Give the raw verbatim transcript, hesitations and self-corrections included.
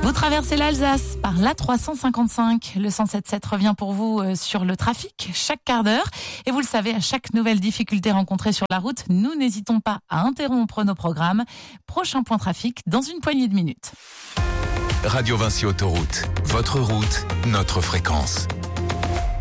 Vous traversez l'Alsace par l'A trois cent cinquante-cinq. Le cent sept sept revient pour vous sur le trafic chaque quart d'heure. Et vous le savez, à chaque nouvelle difficulté rencontrée sur la route, nous n'hésitons pas à interrompre nos programmes. Prochain point trafic dans une poignée de minutes. Radio Vinci Autoroute. Votre route, notre fréquence.